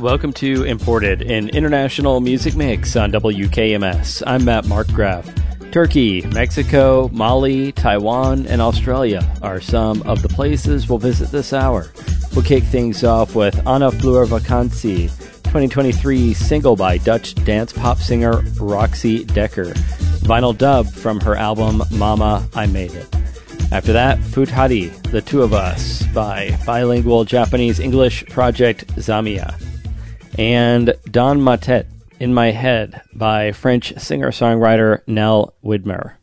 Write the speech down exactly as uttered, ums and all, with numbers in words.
Welcome to Imported, an international music mix on W K M S. I'm Matt Markgraf. Turkey, Mexico, Mali, Taiwan, and Australia are some of the places we'll visit this hour. We'll kick things off with Anna Fleur Vakantie, twenty twenty-three single by Dutch dance pop singer Roxy Dekker. Vinyl dub from her album Mama, I Made It. After that, Futhari, The Two of Us, by bilingual Japanese-English project Zamia. And Don Matet, In My Head, by French singer-songwriter Nell Widmer.